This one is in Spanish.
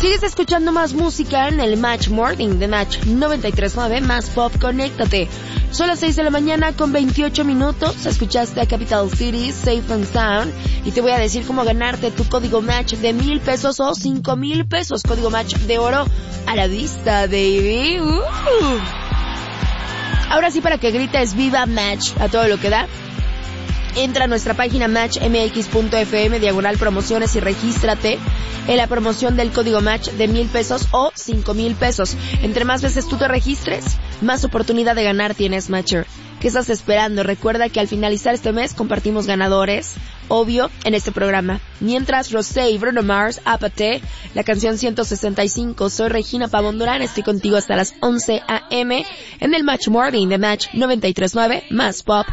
Sigues escuchando más música en el Match Morning de Match 93.9 más pop. Conéctate. Son las 6 de la mañana con 28 minutos. Escuchaste a Capital City, Safe and Sound. Y te voy a decir cómo ganarte tu código Match de 1,000 pesos o 5,000 pesos. Código Match de oro a la vista, baby. Ahora sí, para que grites viva Match a todo lo que da, entra a nuestra página matchmx.fm/promociones y regístrate en la promoción del código Match de 1,000 pesos o 5,000 pesos. Entre más veces tú te registres, más oportunidad de ganar tienes, Matcher. ¿Qué estás esperando? Recuerda que al finalizar este mes compartimos ganadores, obvio, en este programa. Mientras, Rosé y Bruno Mars, Apathy, la canción 165. Soy Regina Pavón Durán, estoy contigo hasta las 11 a.m. en el Match Morning de Match 93.9 más pop.